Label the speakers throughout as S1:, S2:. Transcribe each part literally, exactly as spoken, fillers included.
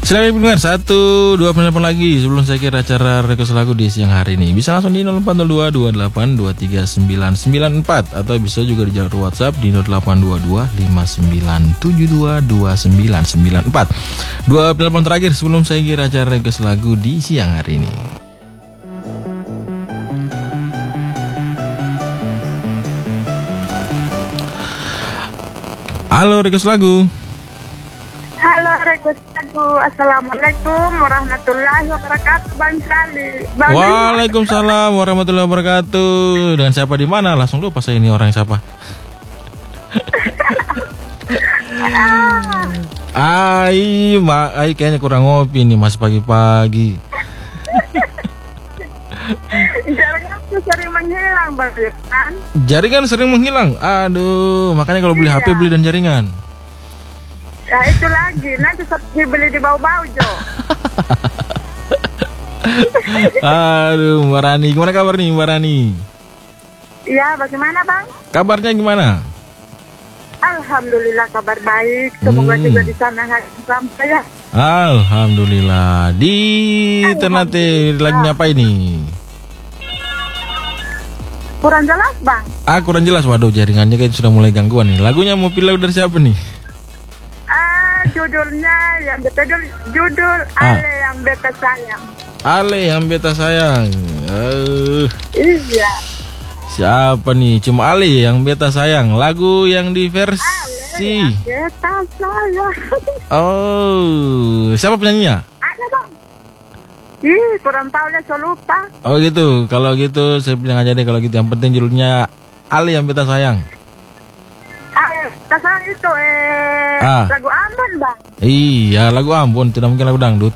S1: Silakan pendengar, satu dua penelpon lagi sebelum saya kira acara request lagu di siang hari ini. Bisa langsung di nol empat nol dua dua delapan dua tiga sembilan sembilan empat atau bisa juga di jalur WhatsApp di nol delapan dua dua lima sembilan tujuh dua dua sembilan sembilan empat. Dua penelpon terakhir sebelum saya kira acara request lagu di siang hari ini. Halo, request lagu.
S2: Halo, request lagu. Assalamualaikum warahmatullahi wabarakatuh, Bang Sali. Bang
S1: Waalaikumsalam warahmatullahi wabarakatuh. Dengan siapa di mana? Langsung lupa saya ini orang siapa. Ai, ma, ai kayaknya kurang ngopi nih Mas pagi-pagi.
S2: Jaringan sering menghilang, Bang, kan?
S1: Jaringan sering menghilang. Aduh, makanya kalau beli
S2: Iya.
S1: H P beli dan jaringan.
S2: Ya itu lagi, nanti seperti beli di bau-bau, Jo.
S1: Aduh, Mbak Rani, gimana kabar nih Mbak Rani?
S2: Iya, bagaimana, Bang?
S1: Kabarnya gimana?
S2: Alhamdulillah kabar baik. Semoga
S1: Hmm.
S2: juga di sana sampai ya.
S1: Alhamdulillah. Di Ternate lagi ngapain nih?
S2: Kurang jelas, Bang.
S1: Ah, kurang jelas. Waduh, jaringannya kayak sudah mulai gangguan nih. Lagunya mau pilih lagu dari siapa nih?
S2: Ah, judulnya yang betul judul
S1: Ah.
S2: Ale yang beta sayang.
S1: Ale yang beta sayang. Eh,
S2: Iya.
S1: siapa nih? Cuma Ale yang beta sayang. Lagu yang di versi.
S2: Beta sayang.
S1: Oh, siapa penyanyinya?
S2: Ada, Bang. Ih, kurang tahu ya, saya lupa.
S1: Oh gitu. Kalau gitu saya bilang aja deh kalau gitu. Yang penting judulnya Ale yang beta sayang.
S2: Ah, beta sayang itu eh
S1: Ah.
S2: lagu Ambon, Bang.
S1: Iya, lagu Ambon. Tidak mungkin lagu dangdut.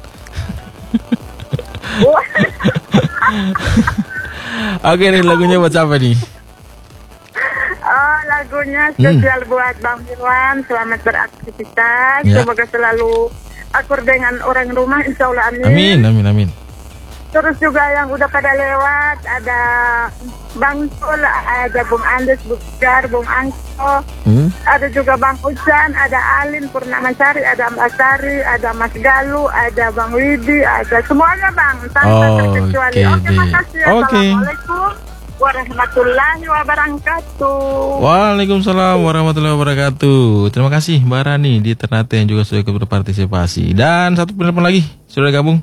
S1: Oke nih, lagunya buat siapa nih?
S2: Oh, lagunya spesial buat Bang Firwan. Selamat beraktivitas.
S1: Ya.
S2: Semoga selalu akur dengan orang rumah, insya Allah, amin.
S1: Amin, amin, amin.
S2: Terus juga yang udah pada lewat, ada Bang Sul, ada Bung Andes, Bung Jar, Bung Angko,
S1: Hmm?
S2: ada juga Bang Ujan, ada Alin Purnamasari, ada Mbak Sari, ada Mas Galuh, ada Bang Widi, ada semuanya, Bang, tanpa
S1: Oh,
S2: terkecuali.
S1: oke
S2: Oke,
S1: deh.
S2: makasih.
S1: Oke.
S2: Assalamualaikum warahmatullahi wabarakatuh.
S1: Waalaikumsalam warahmatullahi wabarakatuh. Terima kasih Mbak Rani di Ternate yang juga sudah ikut berpartisipasi. Dan satu penelpon lagi sudah gabung.